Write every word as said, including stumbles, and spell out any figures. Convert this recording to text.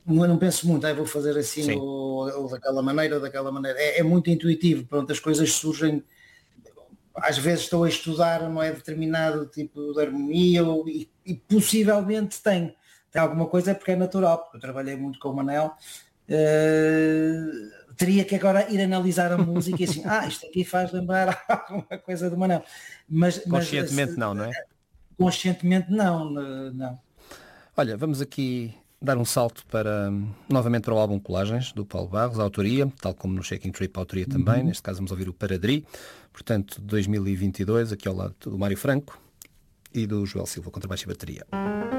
não penso muito, ah, vou fazer assim Sim. ou, ou daquela maneira ou daquela maneira. É, é muito intuitivo, pronto, as coisas surgem. Às vezes estou a estudar, não é, determinado tipo de harmonia ou, e, e possivelmente tem, tem alguma coisa porque é natural, porque eu trabalhei muito com o Manel. Uh, teria que agora ir analisar a música e assim, ah, isto aqui faz lembrar alguma coisa do Manel. Mas, mas Conscientemente não, não é? conscientemente não, não. Olha, vamos aqui dar um salto para, novamente para o álbum Colagens, do Paulo Barros, a autoria, tal como no Shaking Trip, a autoria também. Uhum. Neste caso vamos ouvir o Paradri, portanto, de dois mil e vinte e dois, aqui ao lado do Mário Franco e do Joel Silva, contrabaixo e bateria.